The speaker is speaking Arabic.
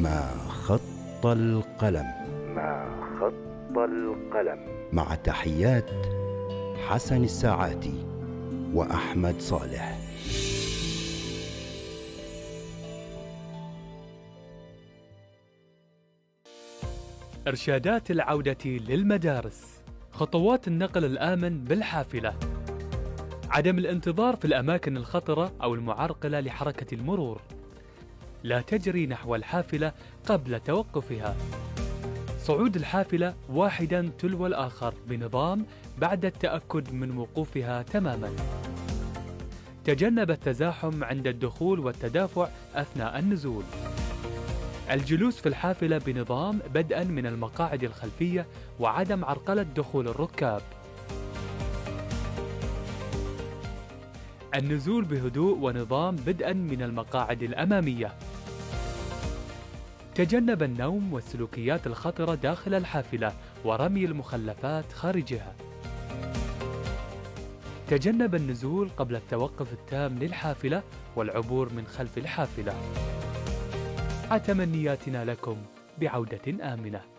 ما خط القلم. مع تحيات حسن الساعاتي وأحمد صالح. إرشادات العودة للمدارس. خطوات النقل الآمن بالحافلة. عدم الانتظار في الأماكن الخطرة أو المعرقلة لحركة المرور. لا تجري نحو الحافلة قبل توقفها. صعود الحافلة واحدا تلو الآخر بنظام بعد التأكد من وقوفها تماما. تجنب التزاحم عند الدخول والتدافع أثناء النزول. الجلوس في الحافلة بنظام بدءا من المقاعد الخلفية وعدم عرقلة دخول الركاب. النزول بهدوء ونظام بدءا من المقاعد الأمامية. تجنب النوم والسلوكيات الخطرة داخل الحافلة ورمي المخلفات خارجها. تجنب النزول قبل التوقف التام للحافلة والعبور من خلف الحافلة. تمنياتنا لكم بعودة آمنة.